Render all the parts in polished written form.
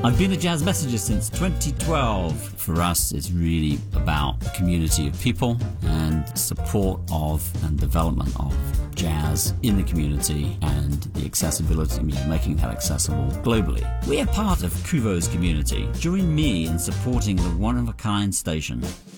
I've been a jazz messenger since 2012. For us, it's really about a community of people and support of and development of jazz in the community and the accessibility, making that accessible globally. We are part of Kuvo's community. Join me in supporting the one-of-a-kind station.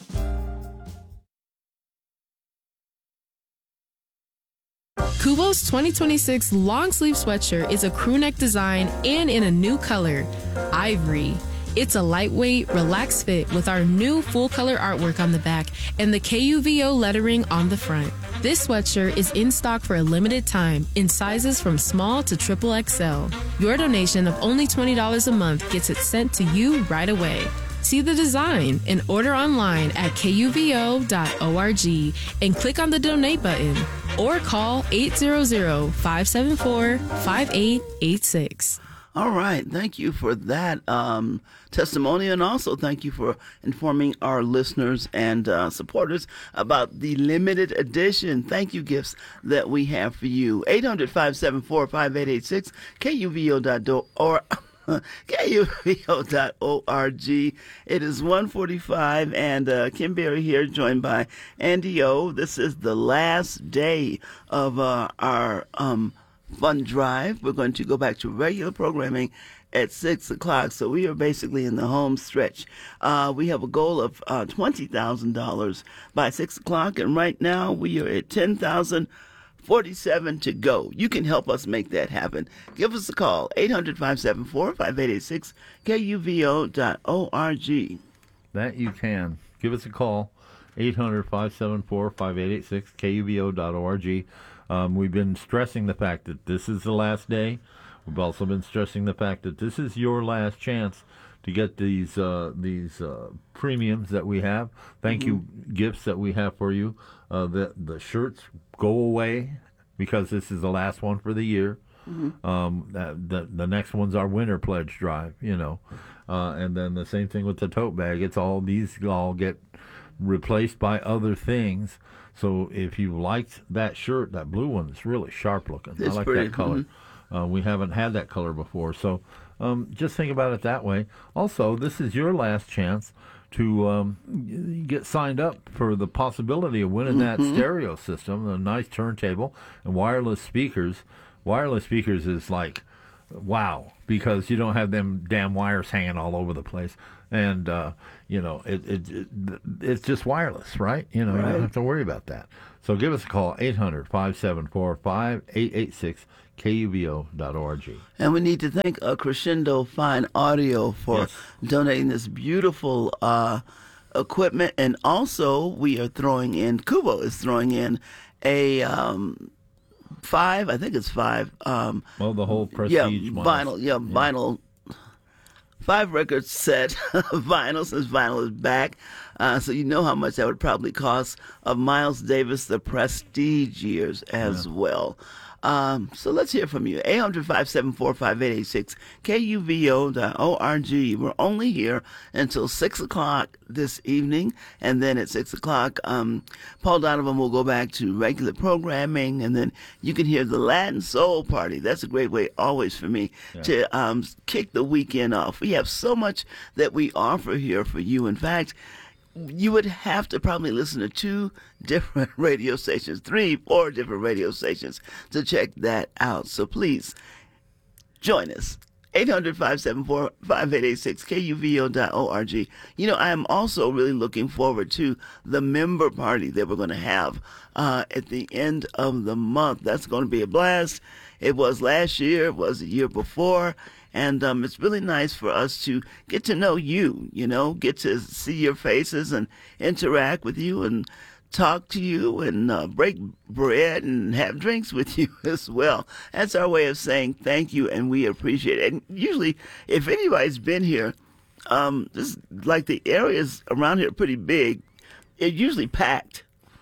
Kuvo's 2026 long sleeve sweatshirt is a crew neck design and in a new color, ivory. It's a lightweight, relaxed fit with our new full color artwork on the back and the KUVO lettering on the front. This sweatshirt is in stock for a limited time in sizes from small to XXL. Your donation of only $20 a month gets it sent to you right away. See the design and order online at kuvo.org and click on the donate button or call 800-574-5886. All right. Thank you for that testimony, and also thank you for informing our listeners and supporters about the limited edition thank you gifts that we have for you. 800-574-5886, kuvo.org. KUVO.org. It is 1:45, and Kim Berry here, joined by Andy O. This is the last day of our fund drive. We're going to go back to regular programming at 6 o'clock, so we are basically in the home stretch. We have a goal of $20,000 by 6 o'clock, and right now we are at 10,047 to go. You can help us make that happen. Give us a call, 800-574-5886, kuvo.org. That you can. Give us a call, 800-574-5886, kuvo.org. We've been stressing the fact that this is the last day. We've also been stressing the fact that this is your last chance to get these premiums that we have. Thank you gifts that we have for you. The shirts go away because this is the last one for the year. The next one's our winter pledge drive, and then the same thing with the tote bag. These all get replaced by other things. So if you liked that shirt, that blue one is really sharp looking. I like that color. We haven't had that color before. So just think about it that way. Also, this is your last chance to get signed up for the possibility of winning that stereo system, a nice turntable, and wireless speakers. Wireless speakers is like, wow, because you don't have them damn wires hanging all over the place. And, it's just wireless, right? You don't have to worry about that. So give us a call, 800-574-5886, kuvo.org. And we need to thank Crescendo Fine Audio for donating this beautiful equipment. And also, we are Kuvo is throwing in a five, I think it's five. The whole Prestige vinyl. 5-record set of vinyl, since vinyl is back. So you know how much that would probably cost, of Miles Davis, the Prestige years as well. So let's hear from you. 800-574-5886, kuvo.org. We're only here until 6 o'clock this evening, and then at 6 o'clock, Paul Donovan will go back to regular programming, and then you can hear the Latin Soul Party. That's a great way, always for me, to kick the weekend off. We have so much that we offer here for you. In fact, you would have to probably listen to 2 different radio stations, 3, 4 different radio stations to check that out. So please join us. 800-574-5886, kuvo.org. I am also really looking forward to the member party that we're going to have at the end of the month. That's going to be a blast. It was last year. It was the year before. And it's really nice for us to get to know you, get to see your faces and interact with you and talk to you and break bread and have drinks with you as well. That's our way of saying thank you, and we appreciate it. And usually, if anybody's been here, this like the areas around here are pretty big. It's usually packed.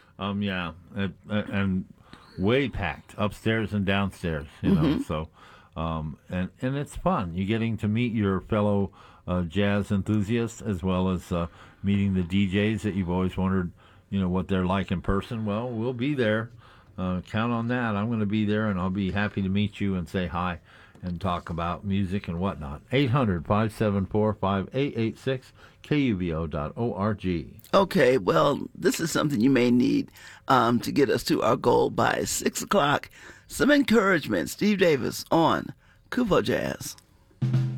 And way packed upstairs and downstairs. So. And it's fun. You're getting to meet your fellow jazz enthusiasts, as well as meeting the DJs that you've always wondered, what they're like in person. Well, we'll be there. Count on that. I'm going to be there, and I'll be happy to meet you and say hi and talk about music and whatnot. 800-574-5886, KUBO.org. Okay, well, this is something you may need to get us to our goal by 6 o'clock. Some encouragement. Steve Davis on Kuvo Jazz.